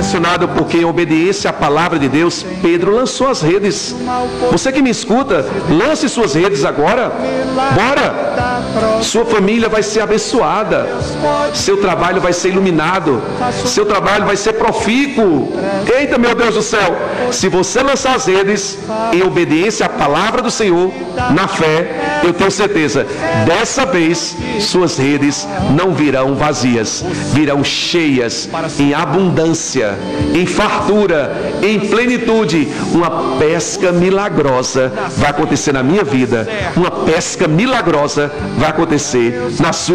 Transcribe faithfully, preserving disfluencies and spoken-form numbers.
impressionado porque, em obediência à palavra de Deus, Pedro lançou as redes. Você que me escuta, lance suas redes agora. Bora! Sua família vai ser abençoada. Seu trabalho vai ser iluminado. Seu trabalho vai ser profícuo. Eita, meu Deus do céu! Se você lançar as redes em obediência à palavra do Senhor, na fé, eu tenho certeza, dessa vez suas redes não virão vazias, virão cheias, em abundância, em fartura, em plenitude. Uma pesca milagrosa vai acontecer na minha vida, uma pesca milagrosa vai acontecer na sua